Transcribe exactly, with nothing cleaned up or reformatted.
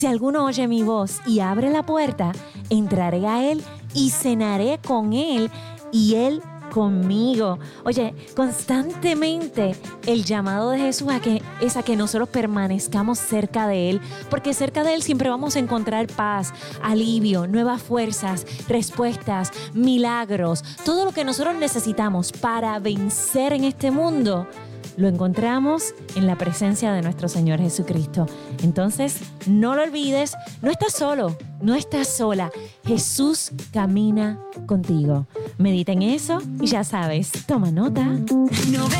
Si alguno oye mi voz y abre la puerta, entraré a él y cenaré con él y él conmigo. Oye, constantemente el llamado de Jesús a que, es a que nosotros permanezcamos cerca de Él, porque cerca de Él siempre vamos a encontrar paz, alivio, nuevas fuerzas, respuestas, milagros. Todo lo que nosotros necesitamos para vencer en este mundo lo encontramos en la presencia de nuestro Señor Jesucristo. Entonces, no lo olvides, no estás solo, no estás sola. Jesús camina contigo. Medita en eso y ya sabes, toma nota. No